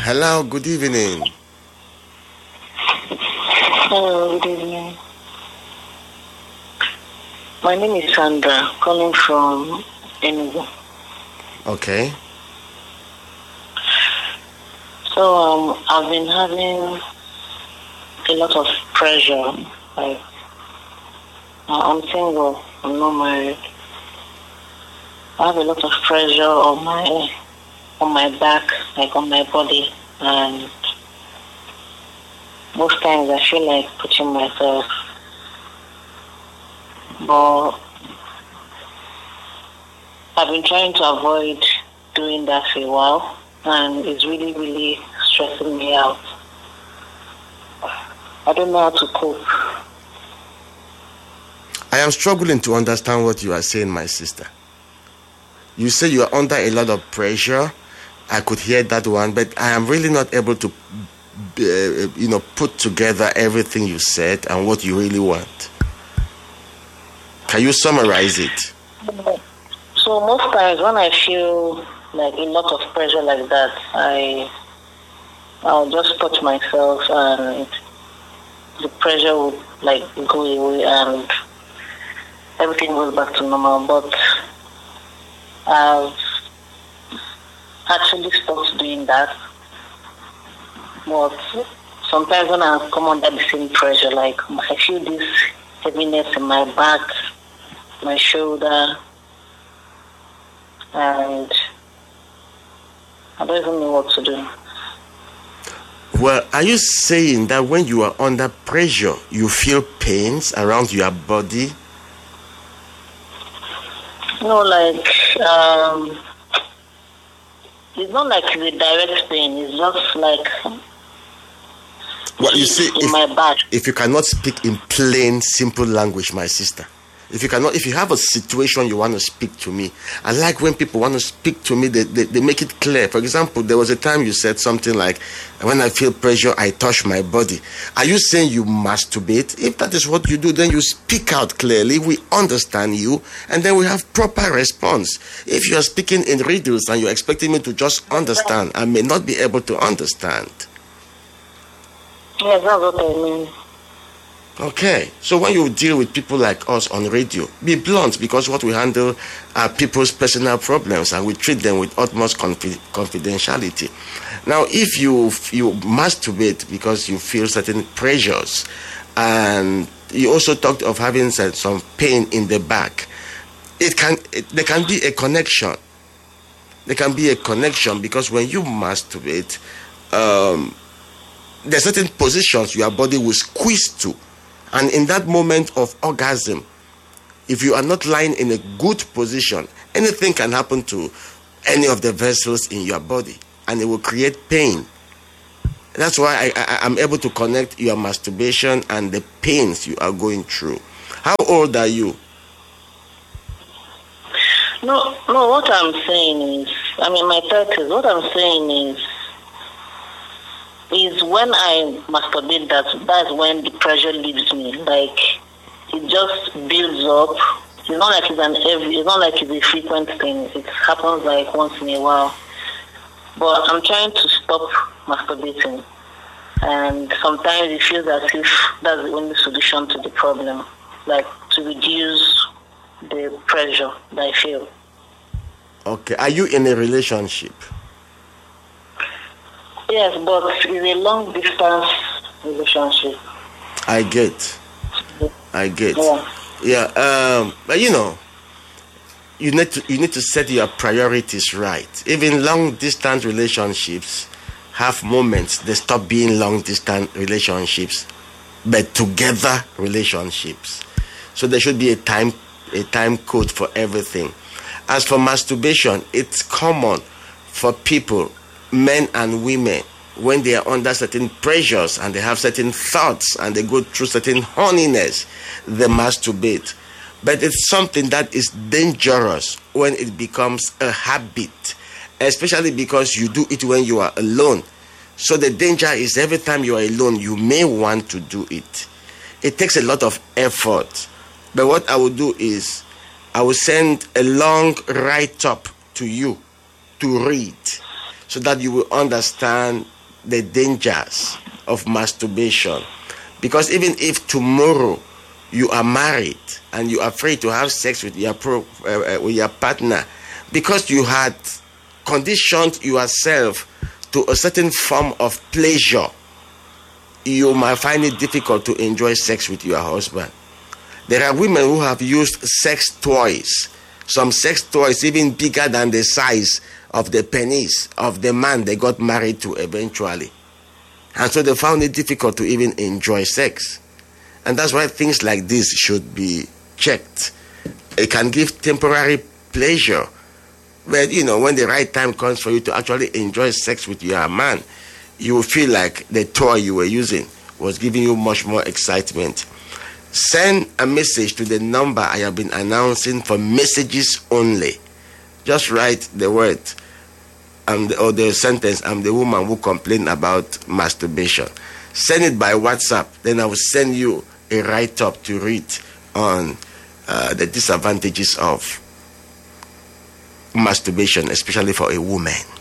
Hello, good evening. Hello, good evening. My name is Sandra, calling from Enugu. Okay. So I've been having a lot of pressure. Like, I'm single, I'm not married. I have a lot of pressure on my back, like on my body, and most times I feel like putting myself. But I've been trying to avoid doing that for a while, and it's really, really stressing me out. I don't know how to cope. I am struggling to understand what you are saying, my sister. You say you are under a lot of pressure. I could hear that one, but I am really not able to, put together everything you said and what you really want. Can you summarize it? So most times when I feel like a lot of pressure like that, I'll just touch myself and the pressure will like go away and everything goes back to normal. But I've actually stopped doing that. But sometimes when I come under the same pressure, like I feel this heaviness in my back, my shoulder, and I don't even know what to do. Well, are you saying that when you are under pressure, you feel pains around your body? No, like, it's not like the direct pain, it's just like Well, you see, in my back. if you cannot speak in plain, simple language, my sister, if you have a situation you want to speak to me, I like when people want to speak to me, they make it clear. For example, there was a time you said something like, when I feel pressure, I touch my body. Are you saying you masturbate? If that is what you do, then you speak out clearly, we understand you, and then we have proper response. If you are speaking in riddles and you're expecting me to just understand, I may not be able to understand. Yes, that's what I mean. Okay, so when you deal with people like us on radio, be blunt, because what we handle are people's personal problems and we treat them with utmost confidentiality. Now, if you masturbate because you feel certain pressures, and you also talked of having some pain in the back, there can be a connection. There can be a connection because when you masturbate, there are certain positions your body will squeeze to. And in that moment of orgasm, if you are not lying in a good position, anything can happen to any of the vessels in your body and it will create pain. That's why I'm able to connect your masturbation and the pains you are going through. How old are you? No, what I'm saying is, I'm in my 30s. What I'm saying is when I masturbate, that's when the pressure leaves me. Like, it just builds up. It's not like it's a frequent thing. It happens like once in a while. But I'm trying to stop masturbating. And sometimes it feels as if that's the only solution to the problem. Like, to reduce the pressure that I feel. Okay, are you in a relationship? Yes, but it's a long distance relationship. I get. Yeah. But you need to set your priorities right. Even long distance relationships have moments they stop being long distance relationships, but together relationships. So there should be a time code for everything. As for masturbation, it's common for people, men and women, when they are under certain pressures and they have certain thoughts and they go through certain horniness, they masturbate. But it's something that is dangerous when it becomes a habit, especially because you do it when you are alone. So the danger is every time you are alone, you may want to do it. It takes a lot of effort. But what I will do is, I will send a long write-up to you to read, so that you will understand the dangers of masturbation. Because even if tomorrow you are married and you are afraid to have sex with your partner, because you had conditioned yourself to a certain form of pleasure, you might find it difficult to enjoy sex with your husband. There are women who have used sex toys, some sex toys even bigger than the size of the penis of the man they got married to eventually. And so they found it difficult to even enjoy sex. And that's why things like this should be checked. It can give temporary pleasure, but when the right time comes for you to actually enjoy sex with your man, you will feel like the toy you were using was giving you much more excitement. Send a message to the number I have been announcing for messages only. Just write the word or the sentence, "I'm the woman who complained about masturbation." Send it by WhatsApp. Then I will send you a write-up to read on the disadvantages of masturbation, especially for a woman.